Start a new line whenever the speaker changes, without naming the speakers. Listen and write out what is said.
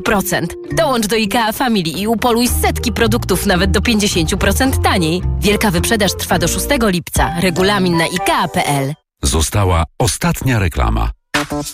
Dołącz do IKEA Family i upoluj setki produktów nawet do 50% taniej. Wielka wyprzedaż trwa do 6 lipca. Regulamin na ikea.pl.
Została ostatnia reklama.